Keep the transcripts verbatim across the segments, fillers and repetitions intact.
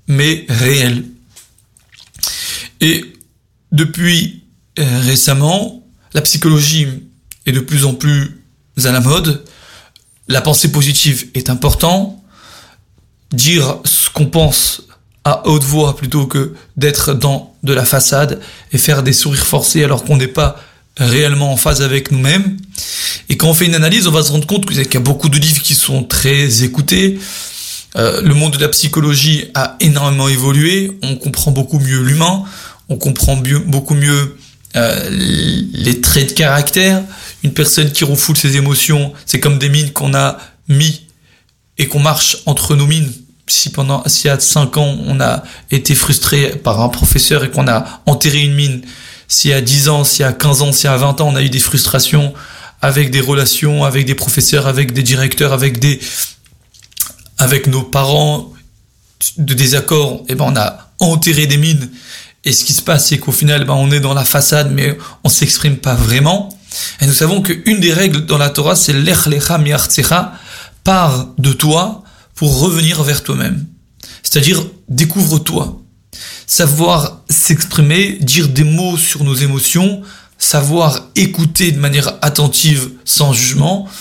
mais réel. Et depuis euh, récemment, la psychologie est de plus en plus à la mode. La pensée positive est importante. Dire ce qu'on pense à haute voix plutôt que d'être dans de la façade et faire des sourires forcés alors qu'on n'est pas réellement en phase avec nous-mêmes. Et quand on fait une analyse, on va se rendre compte qu'il y a beaucoup de livres qui sont très écoutés. Euh, le monde de la psychologie a énormément évolué. On comprend beaucoup mieux l'humain. On comprend mieux, beaucoup mieux euh, les traits de caractère. Une personne qui refoule ses émotions, c'est comme des mines qu'on a mis et qu'on marche entre nos mines. Si pendant, s'il y a cinq ans, on a été frustré par un professeur et qu'on a enterré une mine, s'il y a dix ans, s'il y a quinze ans, s'il y a vingt ans, on a eu des frustrations avec des relations, avec des professeurs, avec des directeurs, avec des, avec nos parents, de désaccords, et ben, on a enterré des mines. Et ce qui se passe, c'est qu'au final, ben, on est dans la façade, mais on s'exprime pas vraiment. Et nous savons qu'une des règles dans la Torah, c'est l'ech lecha mi'artzecha, pars de toi pour revenir vers toi-même. C'est-à-dire, découvre-toi. Savoir s'exprimer, dire des mots sur nos émotions, savoir écouter de manière attentive, sans jugement,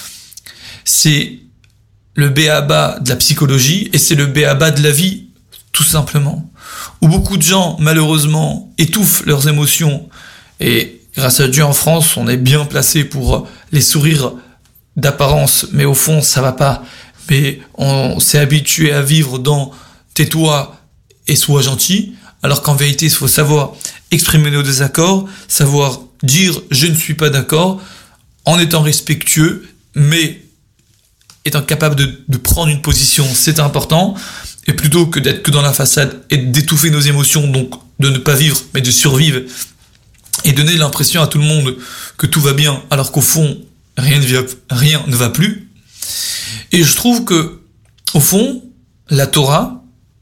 c'est le b.a.-ba de la psychologie et c'est le b.a.-ba de la vie, tout simplement. Où beaucoup de gens, malheureusement, étouffent leurs émotions. Et grâce à Dieu, en France, on est bien placé pour les sourires d'apparence, mais au fond, ça va pas. Mais on s'est habitué à vivre dans « tais-toi et sois gentil », alors qu'en vérité, il faut savoir exprimer nos désaccords, savoir dire « je ne suis pas d'accord », en étant respectueux, mais étant capable de, de prendre une position, c'est important, et plutôt que d'être que dans la façade et d'étouffer nos émotions, donc de ne pas vivre, mais de survivre, et donner l'impression à tout le monde que tout va bien, alors qu'au fond, rien ne va, rien ne va plus. Et je trouve que, au fond, la Torah,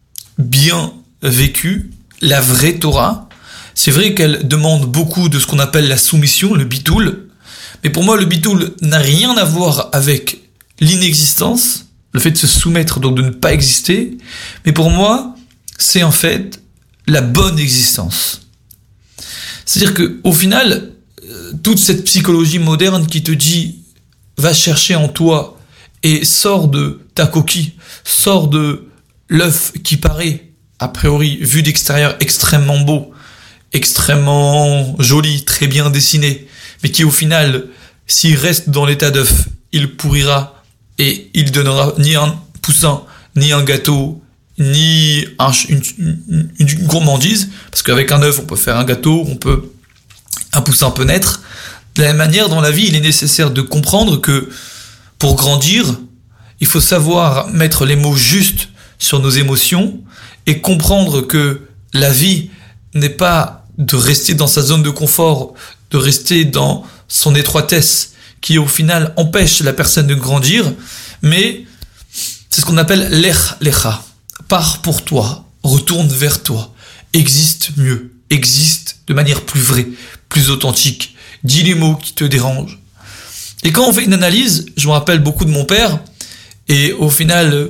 bien vécue, la vraie Torah, c'est vrai qu'elle demande beaucoup de ce qu'on appelle la soumission, le bitoul, mais pour moi, le bitoul n'a rien à voir avec l'inexistence, le fait de se soumettre, donc de ne pas exister, mais pour moi, c'est en fait la bonne existence. C'est-à-dire que, au final, toute cette psychologie moderne qui te dit « va chercher en toi » et sors de ta coquille, sors de l'œuf qui paraît, a priori, vu d'extérieur, extrêmement beau, extrêmement joli, très bien dessiné, mais qui au final, s'il reste dans l'état d'œuf, il pourrira et il donnera ni un poussin, ni un gâteau, ni un, une, une, une gourmandise, parce qu'avec un œuf, on peut faire un gâteau, on peut, un poussin peut naître. De la même manière, dans la vie, il est nécessaire de comprendre que pour grandir, il faut savoir mettre les mots justes sur nos émotions et comprendre que la vie n'est pas de rester dans sa zone de confort, de rester dans son étroitesse qui au final empêche la personne de grandir, mais c'est ce qu'on appelle l'ech lecha. Pars pour toi, retourne vers toi, existe mieux, existe de manière plus vraie, plus authentique, dis les mots qui te dérangent. Et quand on fait une analyse, je me rappelle beaucoup de mon père, et au final,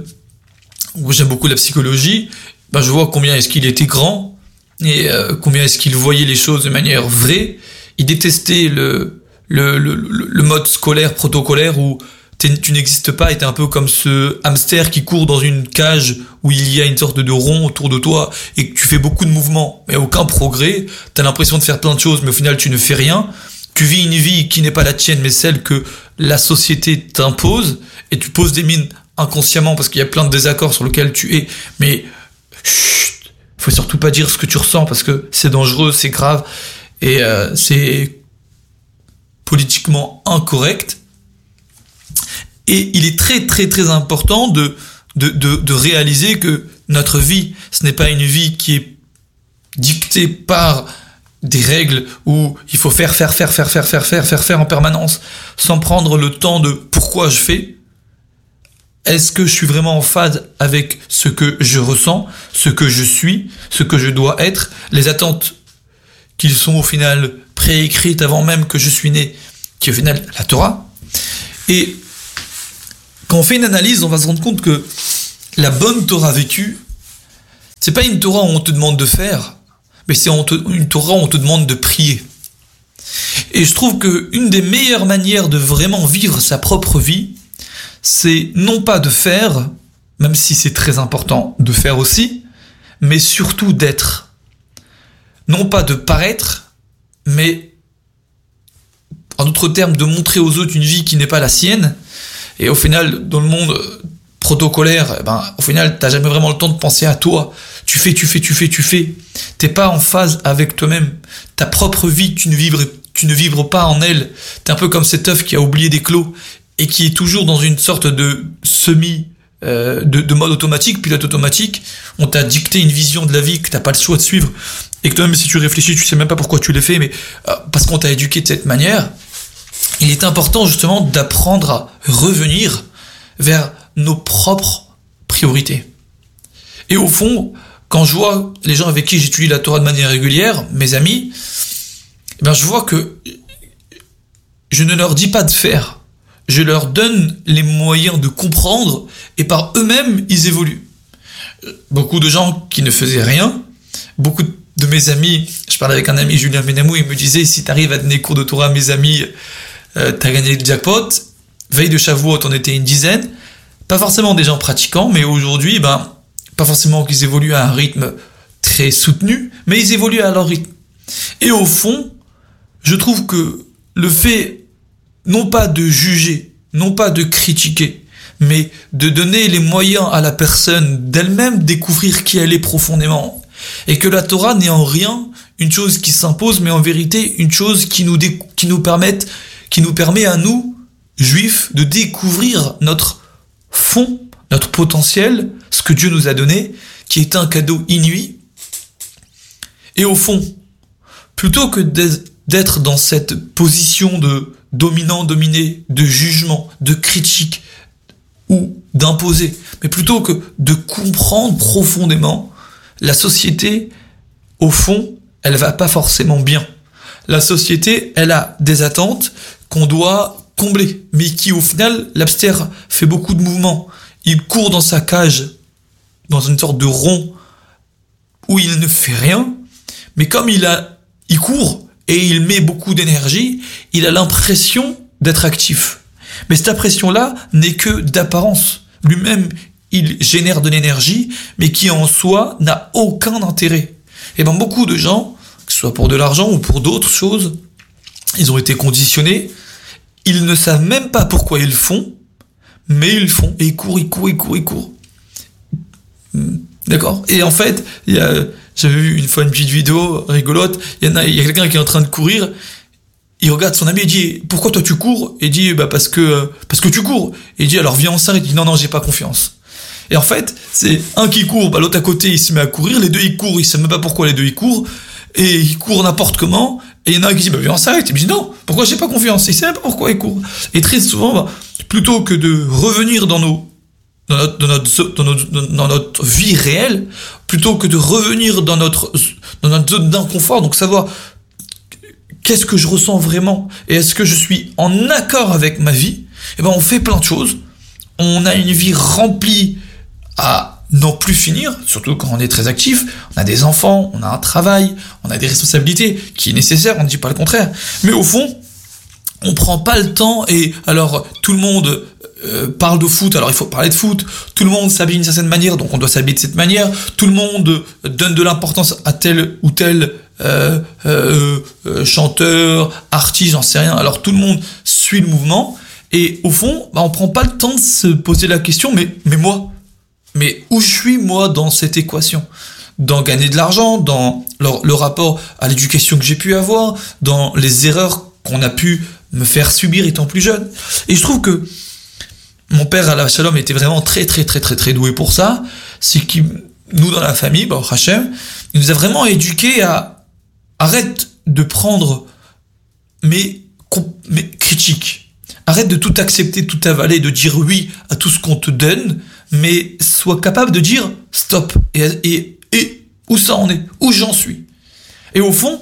j'aime beaucoup la psychologie, ben je vois combien est-ce qu'il était grand, et euh, combien est-ce qu'il voyait les choses de manière vraie. Il détestait le, le, le, le mode scolaire, protocolaire, où tu n'existes pas, et t'es un peu comme ce hamster qui court dans une cage où il y a une sorte de rond autour de toi, et que tu fais beaucoup de mouvements, mais aucun progrès, t'as l'impression de faire plein de choses, mais au final tu ne fais rien. Tu vis une vie qui n'est pas la tienne, mais celle que la société t'impose, et tu poses des mines inconsciemment parce qu'il y a plein de désaccords sur lesquels tu es, mais chut, faut surtout pas dire ce que tu ressens parce que c'est dangereux, c'est grave, et euh, c'est politiquement incorrect. Et il est très très très important de, de, de, de réaliser que notre vie, ce n'est pas une vie qui est dictée par des règles où il faut faire, faire, faire, faire, faire, faire, faire, faire, faire en permanence, sans prendre le temps de pourquoi je fais. Est-ce que je suis vraiment en phase avec ce que je ressens, ce que je suis, ce que je dois être, les attentes qui sont au final préécrites avant même que je suis né, qui est au final la Torah. Et quand on fait une analyse, on va se rendre compte que la bonne Torah vécue, c'est pas une Torah où on te demande de faire, mais c'est une Torah où on te demande de prier. Et je trouve que une des meilleures manières de vraiment vivre sa propre vie, c'est non pas de faire, même si c'est très important de faire aussi, mais surtout d'être. Non pas de paraître, mais en d'autres termes, de montrer aux autres une vie qui n'est pas la sienne. Et au final, dans le monde protocolaire, ben, au final, t'as jamais vraiment le temps de penser à toi. Tu fais, tu fais, tu fais, tu fais. T'es pas en phase avec toi-même. Ta propre vie, tu ne vibres, tu ne vibres pas en elle. T'es un peu comme cet œuf qui a oublié d'éclore et qui est toujours dans une sorte de semi, euh, de, de mode automatique, pilote automatique. On t'a dicté une vision de la vie que t'as pas le choix de suivre. Et que toi-même, si tu réfléchis, tu sais même pas pourquoi tu l'as fait, mais euh, parce qu'on t'a éduqué de cette manière. Il est important justement d'apprendre à revenir vers nos propres priorités. Et au fond, quand je vois les gens avec qui j'étudie la Torah de manière régulière, mes amis, eh ben je vois que je ne leur dis pas de faire. Je leur donne les moyens de comprendre et par eux-mêmes, ils évoluent. Beaucoup de gens qui ne faisaient rien, beaucoup de mes amis, je parlais avec un ami, Julien Benamou, il me disait, si tu arrives à donner cours de Torah à mes amis, euh, t'as gagné le jackpot. Veille de Shavuot, on était une dizaine. Pas forcément des gens pratiquants, mais aujourd'hui, ben, pas forcément qu'ils évoluent à un rythme très soutenu, mais ils évoluent à leur rythme. Et au fond, je trouve que le fait, non pas de juger, non pas de critiquer, mais de donner les moyens à la personne d'elle-même découvrir qui elle est profondément. Et que la Torah n'est en rien une chose qui s'impose, mais en vérité une chose qui nous, dé- qui nous permette, qui nous permet à nous, juifs, de découvrir notre fond, notre potentiel, ce que Dieu nous a donné, qui est un cadeau inouï. Et au fond, plutôt que d'être dans cette position de dominant-dominé, de jugement, de critique ou d'imposer, mais plutôt que de comprendre profondément, la société, au fond, elle va pas forcément bien. La société, elle a des attentes qu'on doit combler, mais qui au final, l'hamster fait beaucoup de mouvements. Il court dans sa cage, dans une sorte de rond, où il ne fait rien, mais comme il a, il court, et il met beaucoup d'énergie, il a l'impression d'être actif. Mais cette impression-là n'est que d'apparence. Lui-même, il génère de l'énergie, mais qui en soi n'a aucun intérêt. Et ben beaucoup de gens, que ce soit pour de l'argent ou pour d'autres choses, ils ont été conditionnés, ils ne savent même pas pourquoi ils le font, mais ils le font, et ils courent, ils courent, ils courent, ils courent. D'accord ? Et en fait, il y a, j'avais vu une fois une petite vidéo rigolote, il y en a, il y a quelqu'un qui est en train de courir, il regarde son ami et dit « Pourquoi toi tu cours ?» Et il dit bah, « Parce que parce que tu cours. » Et il dit « Alors viens on s'arrête. » Il dit « Non, non, j'ai pas confiance. » Et en fait, c'est un qui court, bah, l'autre à côté il se met à courir, les deux ils courent, ils savent même pas pourquoi les deux ils courent, et ils courent n'importe comment, et il y en a un qui dit bah, « Viens on s'arrête. » Il me dit « Non, pourquoi j'ai pas confiance ?» Il sait même pas pourquoi il court. Et très souvent, bah, plutôt que de revenir dans nos Dans notre, dans, notre, dans, notre, dans notre vie réelle, plutôt que de revenir dans notre, dans notre zone d'inconfort, donc savoir qu'est-ce que je ressens vraiment et est-ce que je suis en accord avec ma vie, et ben on fait plein de choses, on a une vie remplie à n'en plus finir, surtout quand on est très actif, on a des enfants, on a un travail, on a des responsabilités qui est nécessaire, on ne dit pas le contraire, mais au fond, on prend pas le temps, et alors tout le monde euh, parle de foot, alors il faut parler de foot, tout le monde s'habille d'une certaine manière, donc on doit s'habiller de cette manière, tout le monde donne de l'importance à tel ou tel euh, euh, euh, chanteur, artiste, j'en sais rien, alors tout le monde suit le mouvement, et au fond, bah, on prend pas le temps de se poser la question, mais, mais moi, mais où je suis moi dans cette équation ? Dans gagner de l'argent, dans le, le rapport à l'éducation que j'ai pu avoir, dans les erreurs qu'on a pu me faire subir étant plus jeune. Et je trouve que mon père, Alav Shalom, était vraiment très, très, très, très, très doué pour ça. C'est qu'il, nous, dans la famille, bah, Hachem, il nous a vraiment éduqués à arrête de prendre mes, mes critiques. Arrête de tout accepter, tout avaler, de dire oui à tout ce qu'on te donne, mais sois capable de dire stop. Et, et, et où ça en est? Où j'en suis? Et au fond,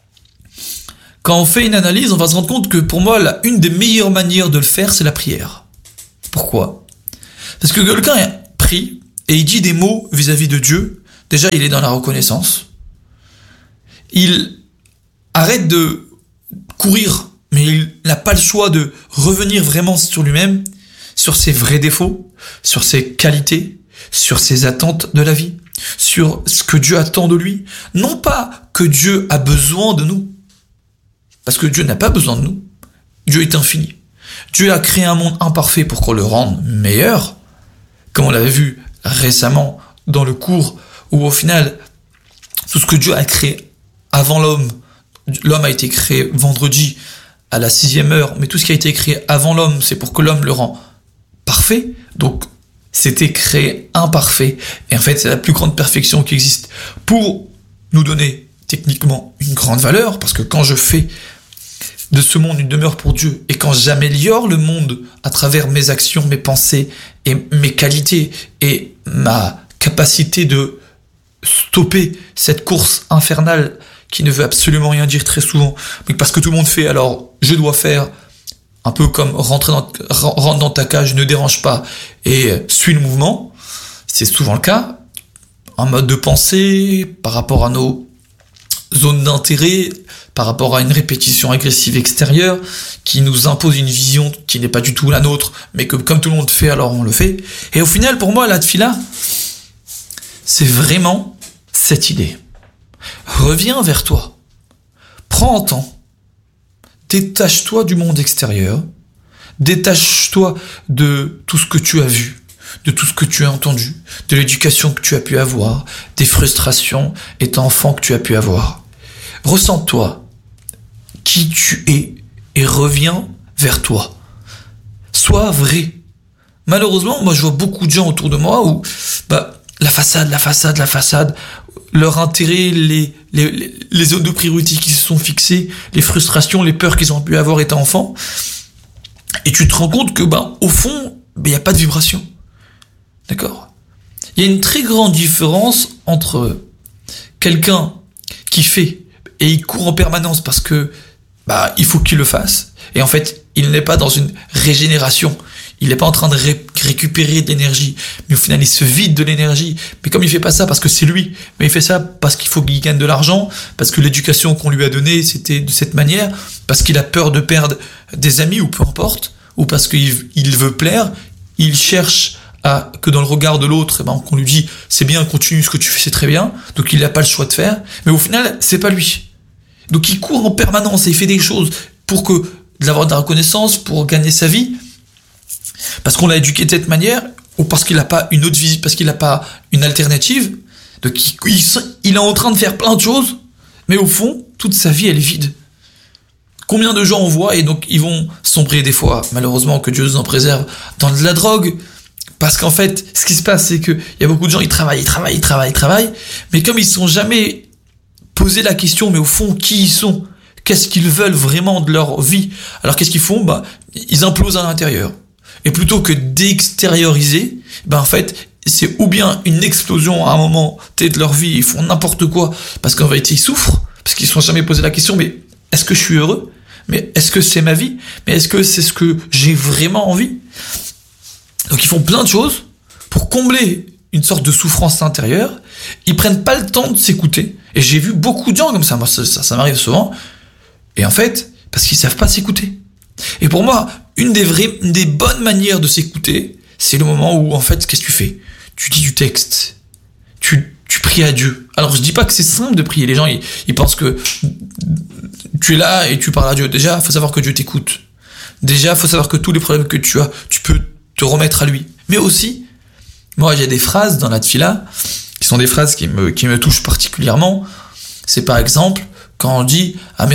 quand on fait une analyse, on va se rendre compte que pour moi, la, une des meilleures manières de le faire, c'est la prière. Pourquoi ? Parce que quelqu'un prie et il dit des mots vis-à-vis de Dieu, déjà il est dans la reconnaissance. Il arrête de courir, mais il n'a pas le choix de revenir vraiment sur lui-même, sur ses vrais défauts, sur ses qualités, sur ses attentes de la vie, sur ce que Dieu attend de lui. Non pas que Dieu a besoin de nous, parce que Dieu n'a pas besoin de nous. Dieu est infini. Dieu a créé un monde imparfait pour qu'on le rende meilleur, comme on l'avait vu récemment dans le cours où au final, tout ce que Dieu a créé avant l'homme, l'homme a été créé vendredi à la sixième heure, mais tout ce qui a été créé avant l'homme, c'est pour que l'homme le rend parfait. Donc, c'était créé imparfait. Et en fait, c'est la plus grande perfection qui existe pour nous donner techniquement une grande valeur, parce que quand je fais de ce monde une demeure pour Dieu, et quand j'améliore le monde à travers mes actions, mes pensées, et mes qualités, et ma capacité de stopper cette course infernale qui ne veut absolument rien dire très souvent, mais parce que tout le monde fait, alors je dois faire, un peu comme rentrer dans, rentre dans ta cage, ne dérange pas, et suis le mouvement. C'est souvent le cas, un mode de pensée, par rapport à nos zones d'intérêt, par rapport à une répétition agressive extérieure, qui nous impose une vision qui n'est pas du tout la nôtre, mais que comme tout le monde fait, alors on le fait. Et au final, pour moi, la tfila, c'est vraiment cette idée. Reviens vers toi. Prends un temps. Détache-toi du monde extérieur. Détache-toi de tout ce que tu as vu, de tout ce que tu as entendu, de l'éducation que tu as pu avoir, des frustrations étant enfant que tu as pu avoir. Ressens-toi qui tu es et reviens vers toi. Sois vrai. Malheureusement, moi je vois beaucoup de gens autour de moi où bah, la façade, la façade, la façade, leur intérêt, les, les, les zones de priorité qui se sont fixées, les frustrations, les peurs qu'ils ont pu avoir étant enfants. Et tu te rends compte que, bah, au fond, il n'y a pas de vibration. D'accord ? Il y a une très grande différence entre quelqu'un qui fait et il court en permanence parce que, bah, il faut qu'il le fasse. Et en fait, il n'est pas dans une régénération. Il n'est pas en train de ré- récupérer de l'énergie, mais au final, il se vide de l'énergie. Mais comme il fait pas ça parce que c'est lui, mais il fait ça parce qu'il faut qu'il gagne de l'argent, parce que l'éducation qu'on lui a donnée, c'était de cette manière, parce qu'il a peur de perdre des amis, ou peu importe, ou parce qu'il il veut plaire, il cherche à que dans le regard de l'autre, eh ben, qu'on lui dit, c'est bien, continue ce que tu fais, c'est très bien, donc il n'a pas le choix de faire, mais au final, c'est pas lui. Donc il court en permanence et il fait des choses pour que, d'avoir de la reconnaissance, pour gagner sa vie, parce qu'on l'a éduqué de cette manière, ou parce qu'il n'a pas une autre vie, parce qu'il n'a pas une alternative. Donc il, il, il est en train de faire plein de choses, mais au fond, toute sa vie, elle est vide. Combien de gens on voit, et donc ils vont sombrer des fois, malheureusement que Dieu nous en préserve, dans de la drogue, parce qu'en fait, ce qui se passe, c'est que il y a beaucoup de gens, ils travaillent, ils travaillent, ils travaillent, ils travaillent, mais comme ils ne sont jamais posé la question, mais au fond, qui ils sont ? Qu'est-ce qu'ils veulent vraiment de leur vie ? Alors qu'est-ce qu'ils font ? Bah, ils implosent à l'intérieur. Et plutôt que d'extérioriser, ben en fait, c'est ou bien une explosion à un moment de leur vie, ils font n'importe quoi, parce qu'en vérité, ils souffrent, parce qu'ils ne se sont jamais posé la question, mais est-ce que je suis heureux ? Mais est-ce que c'est ma vie ? Mais est-ce que c'est ce que j'ai vraiment envie ? Donc ils font plein de choses pour combler une sorte de souffrance intérieure, ils prennent pas le temps de s'écouter. Et j'ai vu beaucoup de gens comme ça, moi ça, ça, ça m'arrive souvent, et en fait, parce qu'ils savent pas s'écouter. Et pour moi, une des vraies, une des bonnes manières de s'écouter, c'est le moment où, en fait, qu'est-ce que tu fais ? Tu dis du texte. Tu, tu pries à Dieu. Alors, je dis pas que c'est simple de prier. Les gens, ils, ils pensent que tu es là et tu parles à Dieu. Déjà, il faut savoir que Dieu t'écoute. Déjà, il faut savoir que tous les problèmes que tu as, tu peux te remettre à lui. Mais aussi, moi, j'ai des phrases dans la tfila, qui sont des phrases qui me, qui me touchent particulièrement. C'est par exemple, quand on dit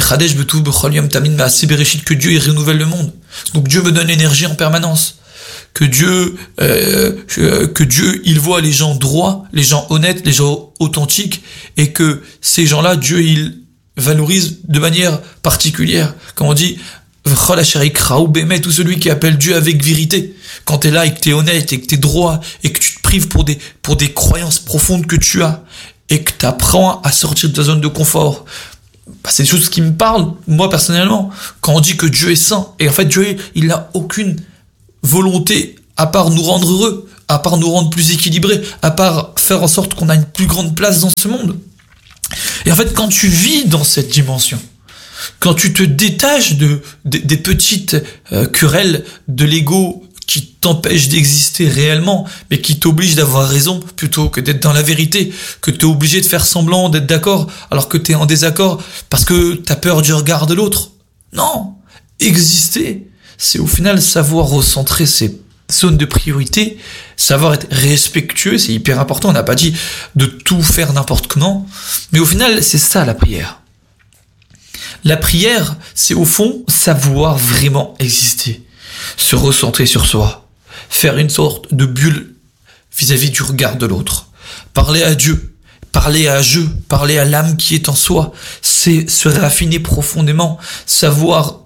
que Dieu il renouvelle le monde. Donc Dieu me donne l'énergie en permanence. Que Dieu, euh, que Dieu, il voit les gens droits, les gens honnêtes, les gens authentiques, et que ces gens-là, Dieu, il valorise de manière particulière. Quand on dit tout celui qui appelle Dieu avec vérité. Quand t'es là et que t'es honnête et que t'es droit et que tu te prives pour des, pour des croyances profondes que tu as et que t'apprends à sortir de ta zone de confort. Bah, c'est des choses qui me parlent, moi personnellement, quand on dit que Dieu est saint, et en fait Dieu, il n'a aucune volonté à part nous rendre heureux, à part nous rendre plus équilibrés, à part faire en sorte qu'on a une plus grande place dans ce monde. Et en fait, quand tu vis dans cette dimension, quand tu te détaches de, de des petites euh, querelles de l'ego qui t'empêchent d'exister réellement, mais qui t'obligent d'avoir raison plutôt que d'être dans la vérité, que t'es obligé de faire semblant d'être d'accord alors que t'es en désaccord parce que t'as peur du regard de l'autre. Non, exister, c'est au final savoir recentrer ses zones de priorité, savoir être respectueux, c'est hyper important. On n'a pas dit de tout faire n'importe comment, mais au final, c'est ça la prière. La prière, c'est au fond savoir vraiment exister, se recentrer sur soi, faire une sorte de bulle vis-à-vis du regard de l'autre, parler à Dieu, parler à je, parler à l'âme qui est en soi, c'est se raffiner profondément, savoir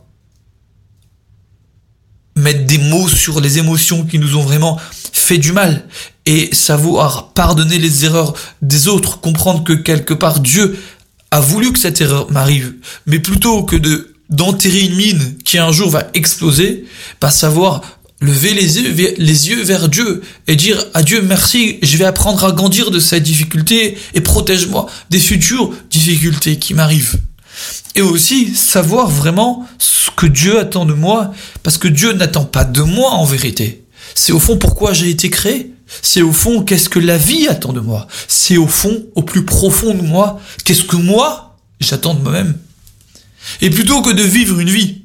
mettre des mots sur les émotions qui nous ont vraiment fait du mal et savoir pardonner les erreurs des autres, comprendre que quelque part Dieu a voulu que cette erreur m'arrive, mais plutôt que de d'enterrer une mine qui un jour va exploser, pas savoir lever les yeux, les yeux vers Dieu et dire à Dieu merci, je vais apprendre à grandir de cette difficulté et protège-moi des futures difficultés qui m'arrivent. Et aussi savoir vraiment ce que Dieu attend de moi, parce que Dieu n'attend pas de moi en vérité. C'est au fond pourquoi j'ai été créé. C'est au fond qu'est-ce que la vie attend de moi. C'est au fond, au plus profond de moi, qu'est-ce que moi j'attends de moi-même. Et plutôt que de vivre une vie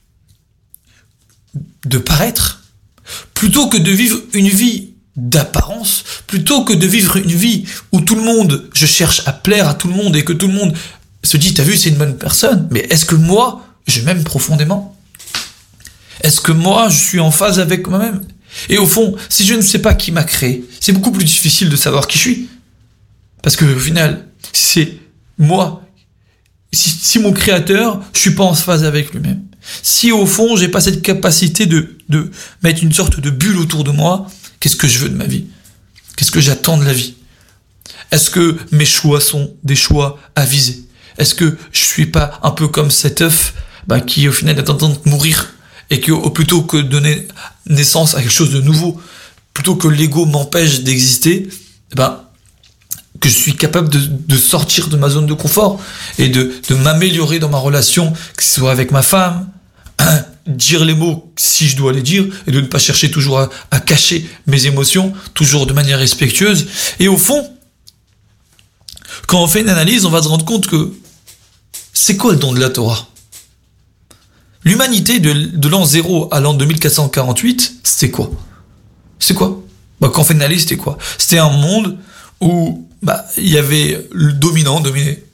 de paraître, plutôt que de vivre une vie d'apparence, plutôt que de vivre une vie où tout le monde, je cherche à plaire à tout le monde et que tout le monde se dit, t'as vu, c'est une bonne personne, mais est-ce que moi, je m'aime profondément? Est-ce que moi, je suis en phase avec moi-même? Et au fond, si je ne sais pas qui m'a créé, c'est beaucoup plus difficile de savoir qui je suis. Parce que au final, si c'est moi, si, si mon créateur, je suis pas en phase avec lui-même. Si au fond, j'ai pas cette capacité de, de mettre une sorte de bulle autour de moi, qu'est-ce que je veux de ma vie? Qu'est-ce que j'attends de la vie? Est-ce que mes choix sont des choix avisés? Est-ce que je suis pas un peu comme cet œuf bah, qui au final est en train de mourir et que au, plutôt que de donner naissance à quelque chose de nouveau, plutôt que l'ego m'empêche d'exister, bah, que je suis capable de, de sortir de ma zone de confort et de, de m'améliorer dans ma relation, que ce soit avec ma femme, hein, dire les mots si je dois les dire et de ne pas chercher toujours à, à cacher mes émotions, toujours de manière respectueuse. Et au fond, quand on fait une analyse, on va se rendre compte que c'est quoi le don de la Torah? L'humanité de, de l'an zéro à l'an deux mille quatre cent quarante-huit, c'était quoi? C'est quoi? Bah, quand on fait une analyse, c'était quoi? C'était un monde où bah, il y avait le dominant, dominé.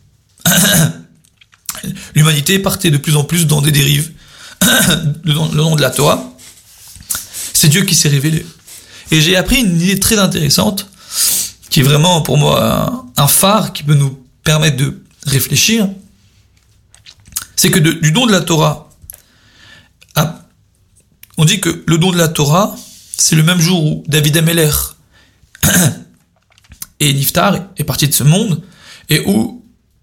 L'humanité partait de plus en plus dans des dérives. le, nom, le nom de la Torah, c'est Dieu qui s'est révélé. Et j'ai appris une idée très intéressante, qui est vraiment pour moi un, un phare qui peut nous permettre de réfléchir. C'est que de, du don de la Torah, à, on dit que le don de la Torah, c'est le même jour où David Ameller et Niftar est parti de ce monde, et où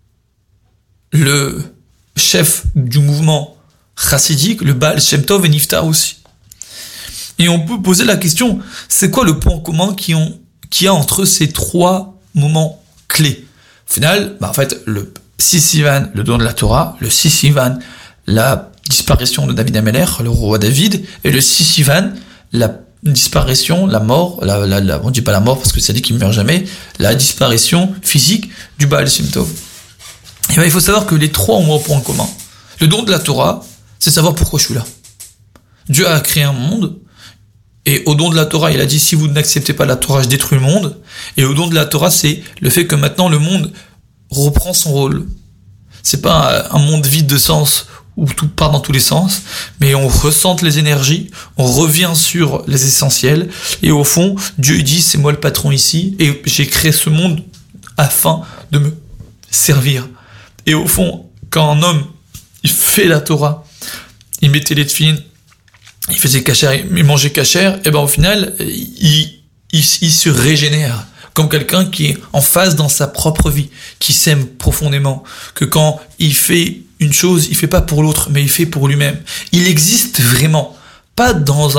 le chef du mouvement chassidique, le Baal Shem Tov, et Niftar aussi. Et on peut poser la question, c'est quoi le point commun qui ont, qu'il y a entre ces trois moments clés? Au final, bah en fait, le six Sivan, le don de la Torah, le six Sivan, la disparition de David Ameller, le roi David, et le six Sivan, la disparition, la mort, la, la, la, on dit pas la mort parce que ça dit qu'il meurt jamais, la disparition physique du Baal Shem Tov. Et ben, il faut savoir que les trois ont un point commun. Le don de la Torah, c'est savoir pourquoi je suis là. Dieu a créé un monde, et au don de la Torah, il a dit, si vous n'acceptez pas la Torah, je détruis le monde. Et au don de la Torah, c'est le fait que maintenant le monde reprend son rôle. C'est pas un monde vide de sens où tout part dans tous les sens, mais on ressente les énergies, on revient sur les essentiels, et au fond, Dieu dit, c'est moi le patron ici, et j'ai créé ce monde afin de me servir. Et au fond, quand un homme, il fait la Torah, il mettait les tefilines, il faisait cachère, il mangeait cachère, et ben au final, il, il, il se régénère. Comme quelqu'un qui est en phase dans sa propre vie, qui s'aime profondément, que quand il fait une chose, il fait pas pour l'autre, mais il fait pour lui-même. Il existe vraiment, pas dans un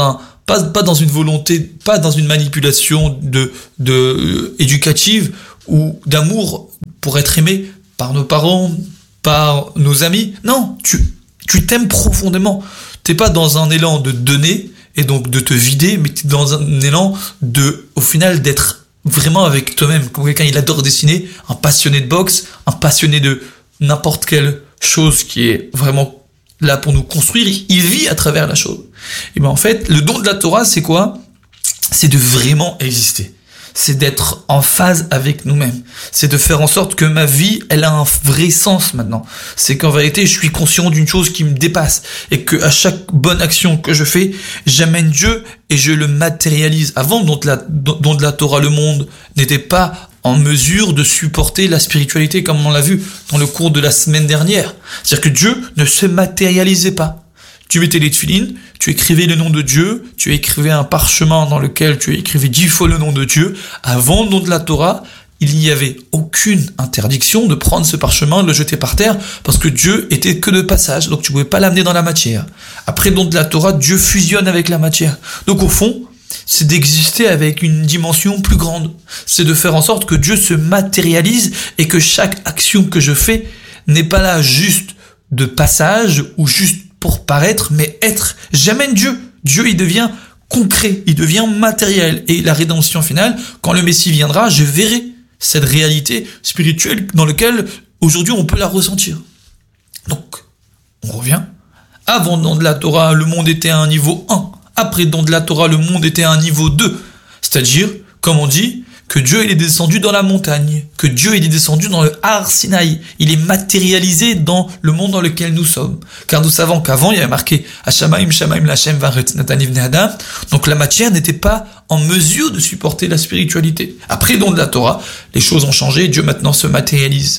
Pas, pas dans une volonté, pas dans une manipulation de, de, euh, éducative ou d'amour pour être aimé par nos parents, par nos amis. Non, tu, tu t'aimes profondément. T'es pas dans un élan de donner et donc de te vider, mais t'es dans un élan de, au final, d'être vraiment avec toi-même. Comme quelqu'un, il adore dessiner, un passionné de boxe, un passionné de n'importe quelle chose qui est vraiment là pour nous construire, il vit à travers la chose. Et ben en fait, le don de la Torah, c'est quoi? C'est de vraiment exister. C'est d'être en phase avec nous-mêmes. C'est de faire en sorte que ma vie, elle a un vrai sens maintenant. C'est qu'en vérité, je suis conscient d'une chose qui me dépasse et que à chaque bonne action que je fais, j'amène Dieu et je le matérialise. Avant, don de la, don de la Torah, le monde n'était pas en mesure de supporter la spiritualité comme on l'a vu dans le cours de la semaine dernière. C'est-à-dire que Dieu ne se matérialisait pas. Tu mettais les tefilines, tu écrivais le nom de Dieu, tu écrivais un parchemin dans lequel tu écrivais dix fois le nom de Dieu. Avant le nom de la Torah, il n'y avait aucune interdiction de prendre ce parchemin, de le jeter par terre, parce que Dieu était que de passage, donc tu pouvais pas l'amener dans la matière. Après le don de la Torah, Dieu fusionne avec la matière. Donc au fond, c'est d'exister avec une dimension plus grande. C'est de faire en sorte que Dieu se matérialise et que chaque action que je fais n'est pas là juste de passage ou juste pour paraître, mais être. J'amène Dieu. Dieu, il devient concret, il devient matériel. Et la rédemption finale, quand le Messie viendra, je verrai cette réalité spirituelle dans laquelle aujourd'hui on peut la ressentir. Donc, on revient. Avant le don de la Torah, le monde était à un niveau un. Après le don de la Torah, le monde était à un niveau deux. C'est-à-dire, comme on dit, que Dieu il est descendu dans la montagne, que Dieu il est descendu dans le Har Sinaï, il est matérialisé dans le monde dans lequel nous sommes. Car nous savons qu'avant, il y avait marqué Hashamaim Shamaim Lachem Varet Natan Ivnei Adam, donc la matière n'était pas en mesure de supporter la spiritualité. Après le don de la Torah, les choses ont changé, Dieu maintenant se matérialise.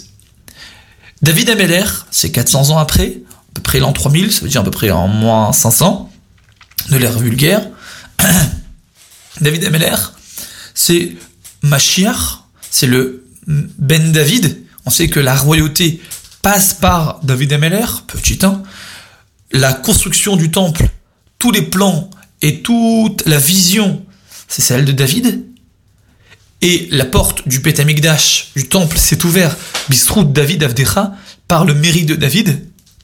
David Ameller, c'est quatre cents ans après, à peu près l'an trois mille, ça veut dire à peu près en moins cinq cents, de l'ère vulgaire. David Ameller, c'est Mashiach, c'est le Ben David. On sait que la royauté passe par David Ameller, petit un. La construction du temple, tous les plans et toute la vision, c'est celle de David. Et la porte du Beth Amikdash, du temple, s'est ouverte, Bistrut David Avdecha, par le mérite de David.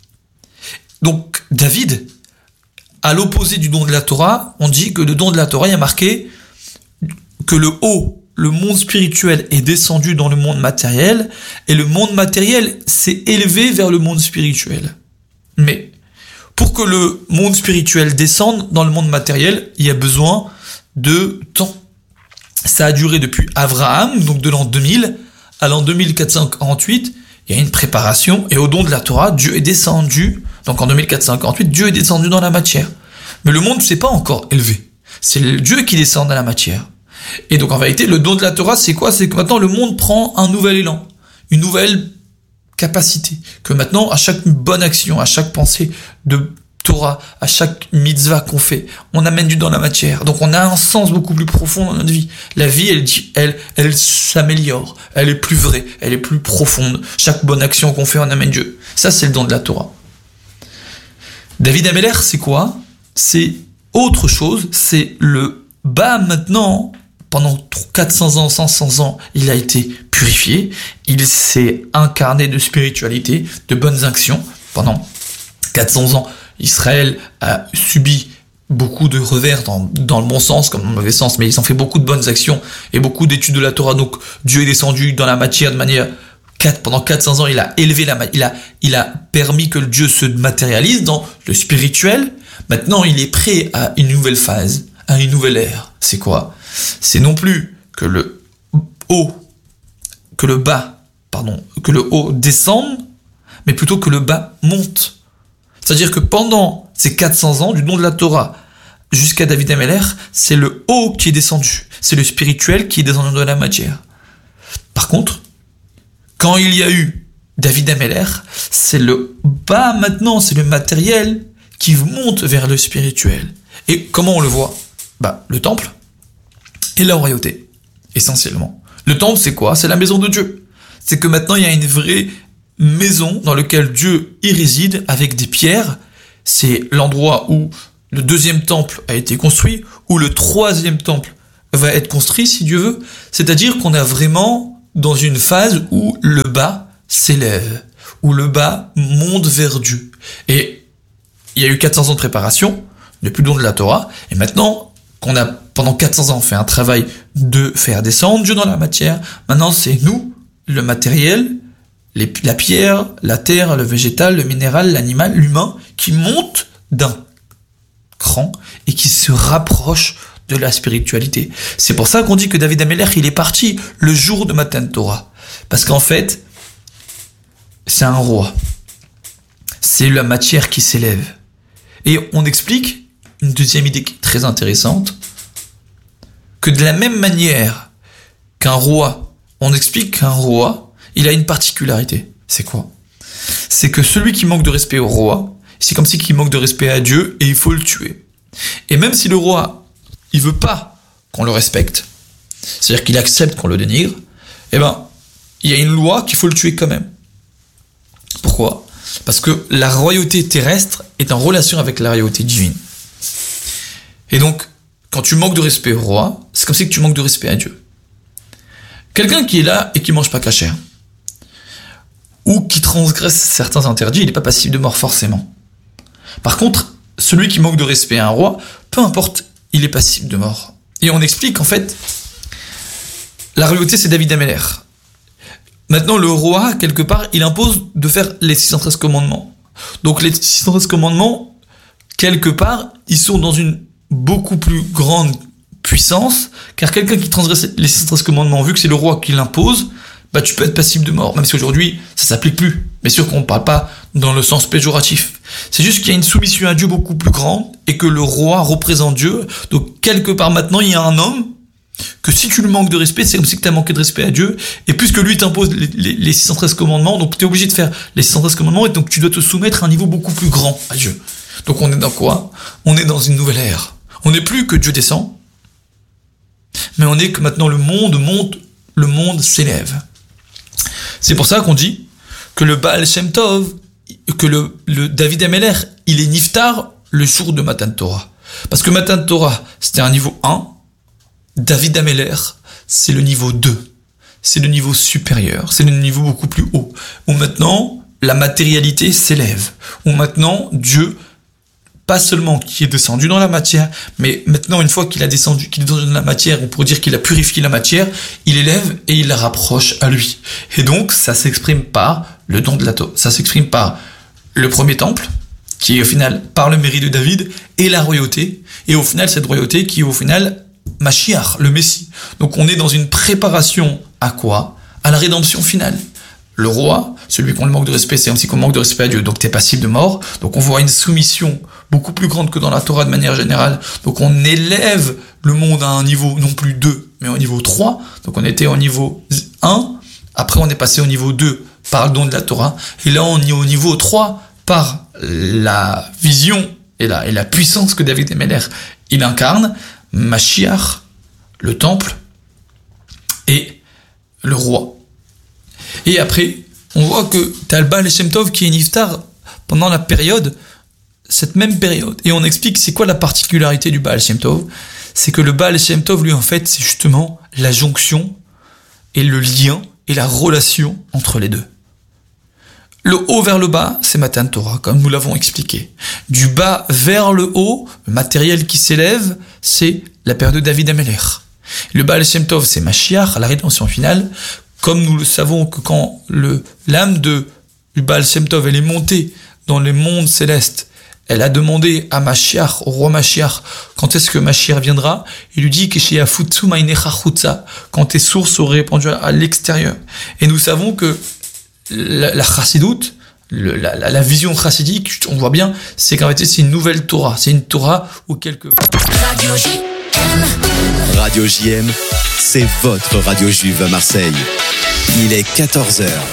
Donc David, à l'opposé du don de la Torah, on dit que le don de la Torah, il y a marqué que le haut, le monde spirituel est descendu dans le monde matériel, et le monde matériel s'est élevé vers le monde spirituel. Mais, pour que le monde spirituel descende dans le monde matériel, il y a besoin de temps. Ça a duré depuis Abraham, donc de l'an deux mille, à l'an deux mille quatre cent quarante-huit, il y a une préparation, et au don de la Torah, Dieu est descendu, donc en deux mille quatre cent quarante-huit, Dieu est descendu dans la matière. Mais le monde ne s'est pas encore élevé. C'est Dieu qui descend dans la matière. Et donc en vérité, le don de la Torah, c'est quoi? C'est que maintenant le monde prend un nouvel élan, une nouvelle capacité. Que maintenant, à chaque bonne action, à chaque pensée de Torah, à chaque mitzvah qu'on fait, on amène du dans la matière. Donc on a un sens beaucoup plus profond dans notre vie. La vie, elle, elle, elle s'améliore, elle est plus vraie, elle est plus profonde. Chaque bonne action qu'on fait, on amène Dieu. Ça, c'est le don de la Torah. David Ameller, c'est quoi? C'est autre chose, c'est le bas maintenant. Pendant quatre cents ans, cinq cents ans, il a été purifié, il s'est incarné de spiritualité, de bonnes actions. Pendant quatre cents ans, Israël a subi beaucoup de revers dans, dans le bon sens, comme dans le mauvais sens, mais ils ont fait beaucoup de bonnes actions et beaucoup d'études de la Torah. Donc Dieu est descendu dans la matière de manière... quatre, pendant quatre cents ans, il a élevé la il a, il a permis que Dieu se matérialise dans le spirituel. Maintenant, il est prêt à une nouvelle phase, à une nouvelle ère. C'est quoi? C'est non plus que le haut, que le bas, pardon, que le haut descende, mais plutôt que le bas monte. C'est-à-dire que pendant ces quatre cents ans, du don de la Torah jusqu'à David Ameller, c'est le haut qui est descendu. C'est le spirituel qui est descendu dans la matière. Par contre, quand il y a eu David Ameller, c'est le bas maintenant, c'est le matériel qui monte vers le spirituel. Et comment on le voit? Bah, le temple et la royauté, essentiellement. Le temple, c'est quoi? C'est la maison de Dieu. C'est que maintenant, il y a une vraie maison dans laquelle Dieu y réside avec des pierres. C'est l'endroit où le deuxième temple a été construit, ou le troisième temple va être construit, si Dieu veut. C'est-à-dire qu'on est vraiment dans une phase où le bas s'élève, où le bas monte vers Dieu. Et il y a eu quatre cents ans de préparation, depuis le don de la Torah, et maintenant qu'on a pendant quatre cents ans fait un travail de faire descendre Dieu dans la matière, maintenant c'est nous, le matériel, les, la pierre, la terre, le végétal, le minéral, l'animal, l'humain, qui monte d'un cran et qui se rapproche de la spiritualité. C'est pour ça qu'on dit que David Améler, il est parti le jour de Matan Torah. Parce qu'en fait, c'est un roi. C'est la matière qui s'élève. Et on explique une deuxième idée qui est très intéressante, que de la même manière qu'un roi, on explique qu'un roi, il a une particularité. C'est quoi ? C'est que celui qui manque de respect au roi, c'est comme si il manque de respect à Dieu et il faut le tuer. Et même si le roi, il veut pas qu'on le respecte, c'est-à-dire qu'il accepte qu'on le dénigre, eh ben, il y a une loi qu'il faut le tuer quand même. Pourquoi ? Parce que la royauté terrestre est en relation avec la royauté divine. Et donc, quand tu manques de respect au roi, c'est comme si tu manques de respect à Dieu. Quelqu'un qui est là et qui mange pas cachère, ou qui transgresse certains interdits, il n'est pas passible de mort forcément. Par contre, celui qui manque de respect à un roi, peu importe, il est passible de mort. Et on explique en fait, la royauté c'est David Améler. Maintenant, le roi, quelque part, il impose de faire les six cent treize commandements. Donc les six cent treize commandements, quelque part, ils sont dans une beaucoup plus grande puissance, car quelqu'un qui transgresse les six cent treize commandements, vu que c'est le roi qui l'impose, bah tu peux être passible de mort, même si aujourd'hui, ça s'applique plus. Bien sûr qu'on ne parle pas dans le sens péjoratif. C'est juste qu'il y a une soumission à Dieu beaucoup plus grande, et que le roi représente Dieu. Donc quelque part maintenant, il y a un homme, que si tu lui manques de respect, c'est comme si tu as manqué de respect à Dieu, et puisque lui t'impose les, les, les six cent treize commandements, donc tu es obligé de faire les six cent treize commandements, et donc tu dois te soumettre à un niveau beaucoup plus grand à Dieu. Donc on est dans quoi ? On est dans une nouvelle ère. On n'est plus que Dieu descend, mais on est que maintenant le monde monte, le monde s'élève. C'est pour ça qu'on dit que le Baal Shem Tov, que le, le David Améler, il est niftar le jour de Matan Torah. Parce que Matan Torah, c'était un niveau un, David Améler, c'est le niveau deux. C'est le niveau supérieur, c'est le niveau beaucoup plus haut. Où maintenant, la matérialité s'élève. Où maintenant, Dieu, pas seulement qui est descendu dans la matière, mais maintenant, une fois qu'il a descendu, qu'il est dans la matière, on pourrait dire qu'il a purifié la matière, il élève et il la rapproche à lui. Et donc, ça s'exprime par le don de la Torah. Ça s'exprime par le premier temple, qui est au final par le mérite de David, et la royauté. Et au final, cette royauté qui est au final Mashiach, le Messie. Donc, on est dans une préparation à quoi ? À la rédemption finale. Le roi, celui qu'on le manque de respect, c'est aussi qu'on manque de respect à Dieu, donc t'es passible de mort. Donc on voit une soumission beaucoup plus grande que dans la Torah de manière générale. Donc on élève le monde à un niveau non plus deux, mais au niveau trois. Donc on était au niveau un, après on est passé au niveau deux par le don de la Torah, et là on est au niveau trois par la vision et la, et la puissance que David Améler il incarne, Mashiach, le temple, et le roi. Et après, on voit que t'as le Baal Shem Tov qui est niftar pendant la période, cette même période. Et on explique c'est quoi la particularité du Baal Shem Tov. C'est que le Baal Shem Tov, lui, en fait, c'est justement la jonction et le lien et la relation entre les deux. Le haut vers le bas, c'est Matan Torah, comme nous l'avons expliqué. Du bas vers le haut, le matériel qui s'élève, c'est la période de David Améler. Le Baal Shem Tov, c'est Mashiach, la rédemption finale. Comme nous le savons que quand le, l'âme de, du Baal Shem Tov, elle est montée dans les mondes célestes, elle a demandé à Mashiach, au roi Mashiach, quand est-ce que Mashiach viendra? Il lui dit que chez Afutsu Mainecha Chutza, quand tes sources seraient répandues à l'extérieur. Et nous savons que la, la chassidoute, le, la, la, la vision chassidique, on voit bien, c'est qu'en fait c'est une nouvelle Torah. C'est une Torah où quelque part... Radio J M. Radio J M, c'est votre radio juive à Marseille. Il est quatorze heures.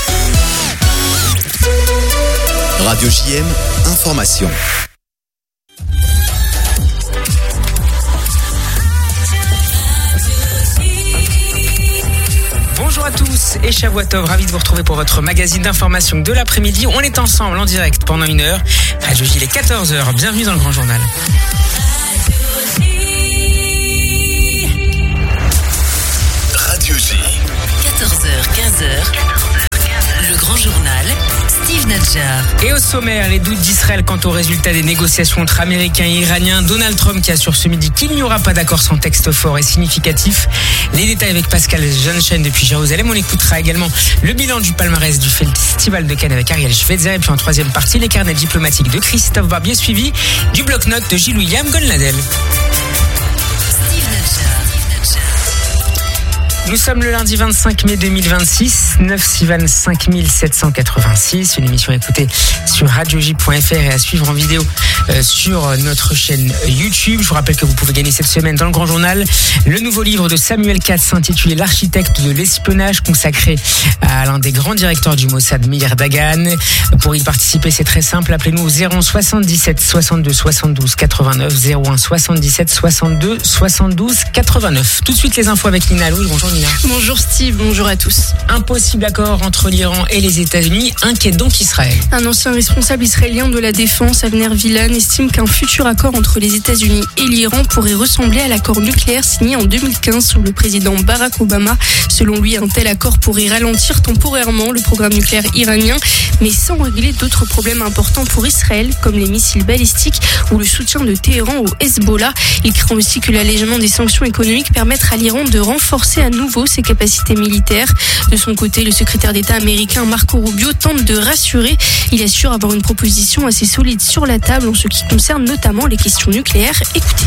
Radio J M, information. Bonjour à tous et Shavua Tov, ravi de vous retrouver pour votre magazine d'information de l'après-midi. On est ensemble en direct pendant une heure. Radio J, il est quatorze heures. Bienvenue dans le Grand Journal. Radio J. quatorze heures, quinze heures. Le Grand Journal. Steve Nadjar. Et au sommaire, les doutes d'Israël quant aux résultats des négociations entre Américains et Iraniens. Donald Trump qui assure ce midi qu'il n'y aura pas d'accord sans texte fort et significatif. Les détails avec Pascal Janchen depuis Jérusalem. On écoutera également le bilan du palmarès du Festival de Cannes avec Ariel Schweitzer. Et puis en troisième partie, les carnets diplomatiques de Christophe Barbier suivi du bloc-notes de Gilles-William Golnadel. Nous sommes le lundi vingt-cinq mai deux mille vingt-six, neuf six vingt-cinq sept cent quatre-vingt-six, une émission écoutée sur radio j point f r et à suivre en vidéo euh, sur notre chaîne YouTube. Je vous rappelle que vous pouvez gagner cette semaine dans le Grand Journal le nouveau livre de Samuel Katz intitulé L'architecte de l'espionnage, consacré à l'un des grands directeurs du Mossad, Meir Dagan. Pour y participer, c'est très simple, appelez-nous au zéro un soixante-dix-sept soixante-deux soixante-douze quatre-vingt-neuf, zéro un soixante-dix-sept soixante-deux soixante-douze quatre-vingt-neuf. Tout de suite les infos avec Nina Louis. Bonjour Nina. Bonjour Steve, bonjour à tous. Impossible accord entre l'Iran et les États-Unis inquiète donc Israël. Un ancien responsable israélien de la défense, Avner Villan, estime qu'un futur accord entre les États-Unis et l'Iran pourrait ressembler à l'accord nucléaire signé en deux mille quinze sous le président Barack Obama. Selon lui, un tel accord pourrait ralentir temporairement le programme nucléaire iranien, mais sans régler d'autres problèmes importants pour Israël, comme les missiles balistiques ou le soutien de Téhéran au Hezbollah. Il craint aussi que l'allègement des sanctions économiques permette à l'Iran de renforcer à nouveau ses capacités militaires. De son côté, le secrétaire d'État américain Marco Rubio tente de rassurer. Il assure avoir une proposition assez solide sur la table en ce qui concerne notamment les questions nucléaires. Écoutez.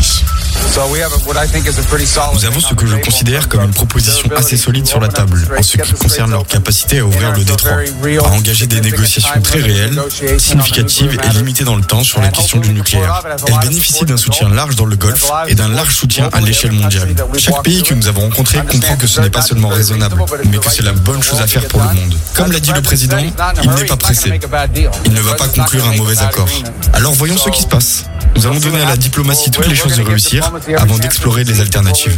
Nous avons ce que je considère comme une proposition assez solide sur la table en ce qui concerne leur capacité à ouvrir le détroit, à engager des négociations très réelles, significatives et limitées dans le temps sur la question du nucléaire. Elle bénéficie d'un soutien large dans le Golfe et d'un large soutien à l'échelle mondiale. Chaque pays que nous avons rencontré comprend que ce n'est pas seulement raisonnable, mais que c'est la bonne chose à faire pour le monde. Comme l'a dit le président, il n'est pas pressé. Il ne va pas conclure un mauvais accord. Alors voyons ce qui se passe. Nous allons donner à la diplomatie toutes les chances de réussir avant d'explorer les alternatives.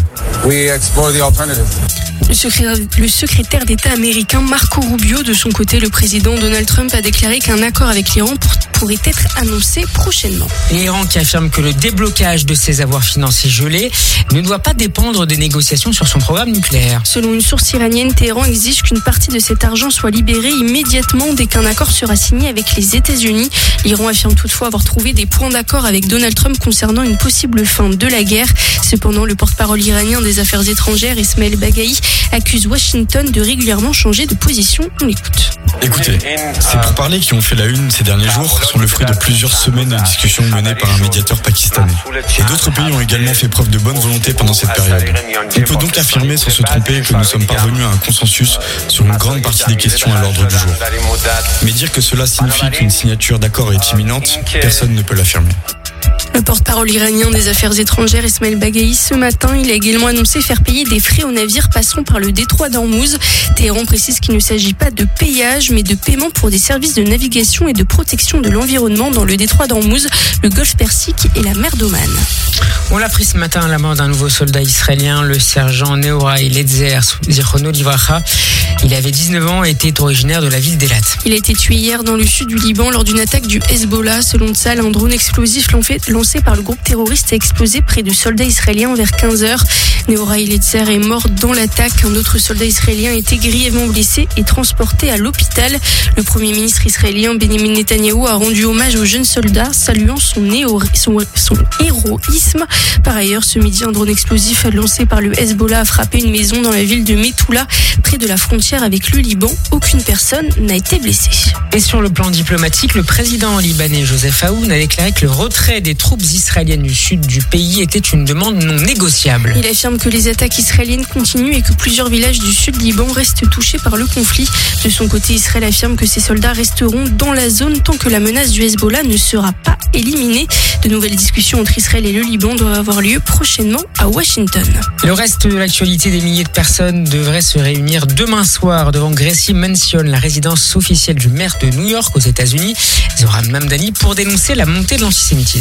Le secrétaire, le secrétaire d'État américain Marco Rubio, de son côté, le président Donald Trump a déclaré qu'un accord avec l'Iran pour, pourrait être annoncé prochainement. L'Iran qui affirme que le déblocage de ses avoirs financiers gelés ne doit pas dépendre des négociations sur son programme nucléaire. Selon une source iranienne, Téhéran exige qu'une partie de cet argent soit libérée immédiatement dès qu'un accord sera signé avec les États-Unis. L'Iran affirme toutefois avoir trouvé des points d'accord avec Donald Trump concernant une possible fin de la guerre. Cependant, le porte-parole iranien des Affaires étrangères, Ismaël Bagaï, accuse Washington de régulièrement changer de position. On l'écoute. Écoutez, ces pourparlers qui ont fait la une ces derniers jours sont le fruit de plusieurs semaines de discussions menées par un médiateur pakistanais. Et d'autres pays ont également fait preuve de bonne volonté pendant cette période. On peut donc affirmer sans se tromper que nous sommes parvenus à un consensus sur une grande partie des questions à l'ordre du jour. Mais dire que cela signifie qu'une signature d'accord est imminente, personne ne peut l'affirmer. Le porte-parole iranien des Affaires étrangères, Ismaël Bagaï, ce matin, il a également annoncé faire payer des frais aux navires passant par le détroit d'Ormuz. Téhéran précise qu'il ne s'agit pas de péage, mais de paiement pour des services de navigation et de protection de l'environnement dans le détroit d'Ormuz, le golfe Persique et la mer d'Oman. On l'a appris ce matin à la mort d'un nouveau soldat israélien, le sergent Nehorai Letzer, Zichrono Livracha. Il avait dix-neuf ans et était originaire de la ville d'Elat. Il a été tué hier dans le sud du Liban lors d'une attaque du Hezbollah. Selon Tzal, un drone explosif lancé par le groupe terroriste a explosé près de soldats israéliens vers quinze heures. Nehorai Letzer est mort dans l'attaque. Un autre soldat israélien a été grièvement blessé et transporté à l'hôpital. Le premier ministre israélien Benjamin Netanyahou a rendu hommage au jeune soldat, saluant son, néo- son, son héroïsme. Par ailleurs, ce midi, un drone explosif lancé par le Hezbollah a frappé une maison dans la ville de Methoula, près de la frontière avec le Liban. Aucune personne n'a été blessée. Et sur le plan diplomatique, le président libanais Joseph Aoun a déclaré que le retrait des troupes israéliennes du sud du pays était une demande non négociable. Il affirme que les attaques israéliennes continuent et que plusieurs villages du sud Liban restent touchés par le conflit. De son côté, Israël affirme que ses soldats resteront dans la zone tant que la menace du Hezbollah ne sera pas éliminée. De nouvelles discussions entre Israël et le Liban doivent avoir lieu prochainement à Washington. Le reste de l'actualité, des milliers de personnes devraient se réunir demain soir devant Gracie Mansion, la résidence officielle du maire de New York aux États-Unis, Zohran Mamdani, pour dénoncer la montée de l'antisémitisme. Le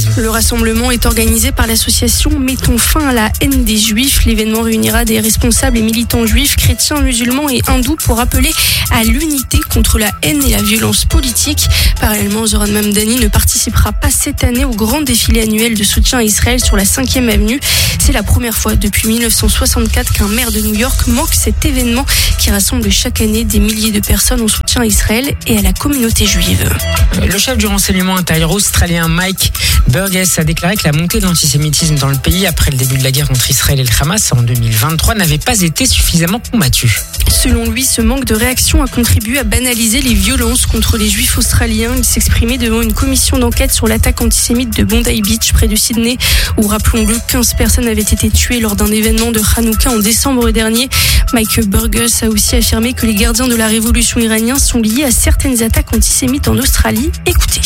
rassemblement est organisé par l'association Mettons fin à la haine des Juifs. L'événement réunira des responsables et militants juifs, chrétiens, musulmans et hindous pour appeler à l'unité contre la haine et la violence politique. Parallèlement, Zoran Mamdani ne participera pas cette année au grand défilé annuel de soutien à Israël sur la cinquième avenue. C'est la première fois depuis dix-neuf cent soixante-quatre qu'un maire de New York manque cet événement qui rassemble chaque année des milliers de personnes en soutien à Israël et à la communauté juive. Le chef du renseignement intérieur australien Mike Burgess a déclaré que la montée de l'antisémitisme dans le pays après le début de la guerre entre Israël et le Hamas en deux mille vingt-trois n'avait pas été suffisamment combattue. Selon lui, ce manque de réaction a contribué à banaliser les violences contre les juifs australiens. Il s'exprimait devant une commission d'enquête sur l'attaque antisémite de Bondi Beach près de Sydney où, rappelons-le, quinze personnes avaient été tuées lors d'un événement de Hanouka en décembre dernier. Mike Burgess a aussi affirmé que les gardiens de la révolution iranienne sont liés à certaines attaques antisémites en Australie. Écoutez.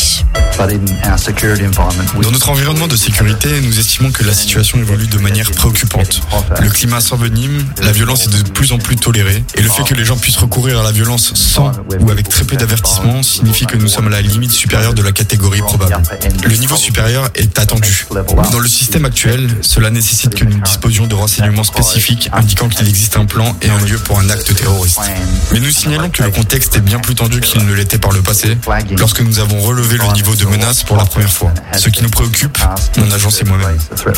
Dans notre environnement de sécurité, nous estimons que la situation évolue de manière préoccupante. Le climat s'envenime, la violence est de plus en plus tolérée, et le fait que les gens puissent recourir à la violence sans ou avec très peu d'avertissement signifie que nous sommes à la limite supérieure de la catégorie probable. Le niveau supérieur est attendu. Dans le système actuel, cela nécessite que nous disposions de renseignements spécifiques indiquant qu'il existe un plan et un lieu pour un acte terroriste. Mais nous signalons que le contexte est bien plus tendu qu'il ne l'était par le passé, lorsque nous avons relevé le niveau de menace pour la première fois. Ce qui nous préoccupe, mon agence et moi-même.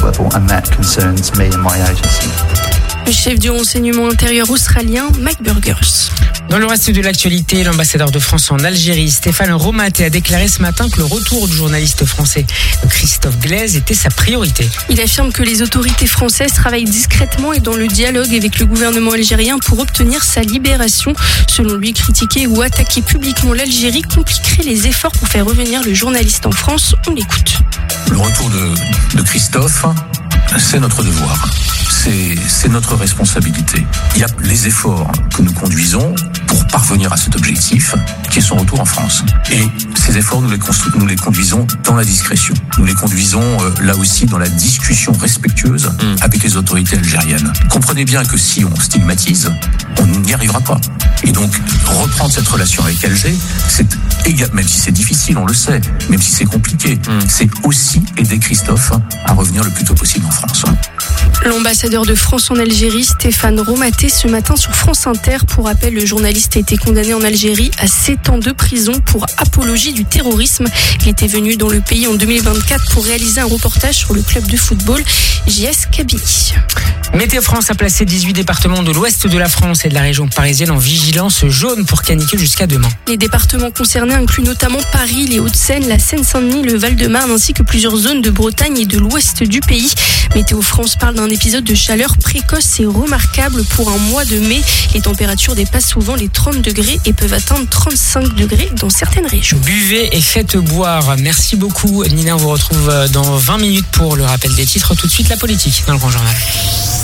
Le chef du renseignement intérieur australien, Mike Burgess. Dans le reste de l'actualité, l'ambassadeur de France en Algérie, Stéphane Romaté, a déclaré ce matin que le retour du journaliste français Christophe Glaise était sa priorité. Il affirme que les autorités françaises travaillent discrètement et dans le dialogue avec le gouvernement algérien pour obtenir sa libération. Selon lui, critiquer ou attaquer publiquement l'Algérie compliquerait les efforts pour faire revenir le journaliste en France. On l'écoute. Le retour de, de Christophe, c'est notre devoir. C'est, c'est notre responsabilité. Il y a les efforts que nous conduisons pour parvenir à cet objectif, qui est son retour en France. Et ces efforts, nous les, constru- nous les conduisons dans la discrétion. Nous les conduisons euh, là aussi dans la discussion respectueuse mmh. avec les autorités algériennes. Comprenez bien que si on stigmatise, on n'y arrivera pas. Et donc, reprendre cette relation avec Alger, c'est égal, même si c'est difficile, on le sait, même si c'est compliqué, mmh. c'est aussi aider Christophe à revenir le plus tôt possible en France. L'ambassadeur de France en Algérie, Stéphane Romaté, ce matin sur France Inter. Pour rappel, le journaliste a été condamné en Algérie à sept ans de prison pour apologie du terrorisme. Il était venu dans le pays en deux mille vingt-quatre pour réaliser un reportage sur le club de football J S Kabylie. Météo France a placé dix-huit départements de l'ouest de la France et de la région parisienne en vigilance jaune pour canicule jusqu'à demain. Les départements concernés incluent notamment Paris, les Hauts-de-Seine, la Seine-Saint-Denis, le Val-de-Marne ainsi que plusieurs zones de Bretagne et de l'ouest du pays. Météo France parle d'un épisode de chaleur précoce et remarquable pour un mois de mai. Les températures dépassent souvent les trente degrés et peuvent atteindre trente-cinq degrés dans certaines régions. Buvez et faites boire. Merci beaucoup Nina, on vous retrouve dans vingt minutes pour le rappel des titres. Tout de suite la politique dans le Grand Journal.